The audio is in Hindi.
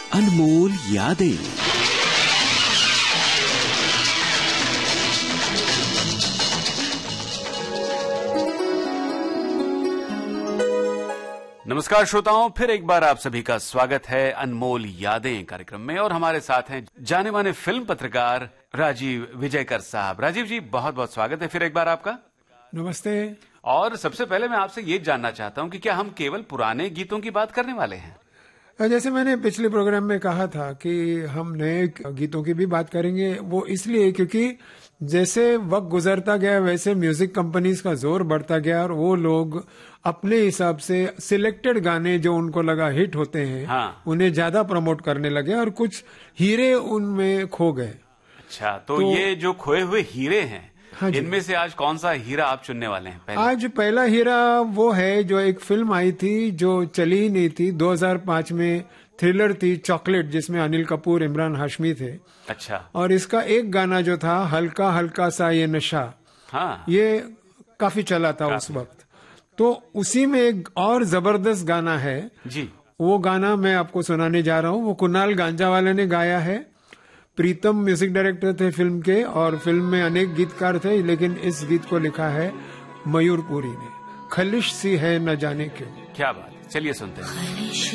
अनमोल यादें। नमस्कार श्रोताओं, फिर एक बार आप सभी का स्वागत है अनमोल यादें कार्यक्रम में। और हमारे साथ हैं जाने माने फिल्म पत्रकार राजीव विजयकर साहब। राजीव जी, बहुत बहुत स्वागत है फिर एक बार आपका। नमस्ते। और सबसे पहले मैं आपसे ये जानना चाहता हूं कि क्या हम केवल पुराने गीतों की बात करने वाले हैं? जैसे मैंने पिछले प्रोग्राम में कहा था कि हम नए गीतों की भी बात करेंगे, वो इसलिए क्योंकि जैसे वक्त गुजरता गया वैसे म्यूजिक कंपनीज का जोर बढ़ता गया और वो लोग अपने हिसाब से सिलेक्टेड गाने जो उनको लगा हिट होते हैं, हाँ, उन्हें ज्यादा प्रमोट करने लगे और कुछ हीरे उनमें खो गए। अच्छा, तो ये जो खोए हुए हीरे हैं, हाँ, इनमें से आज कौन सा हीरा आप चुनने वाले हैं? आज पहला हीरा वो है जो एक फिल्म आई थी जो चली ही नहीं थी, 2005 में थ्रिलर थी चॉकलेट, जिसमें अनिल कपूर, इमरान हाशमी थे। अच्छा। और इसका एक गाना जो था हल्का हल्का सा ये नशा, हाँ, ये काफी चला था उस वक्त। तो उसी में एक और जबरदस्त गाना है जी, वो गाना मैं आपको सुनाने जा रहा हूँ। वो कुणाल गांजावाला ने गाया है। प्रीतम म्यूजिक डायरेक्टर थे फिल्म के, और फिल्म में अनेक गीतकार थे, लेकिन इस गीत को लिखा है मयूर पुरी ने। खलिश सी है न जाने क्यों। क्या बात, चलिए सुनते हैं।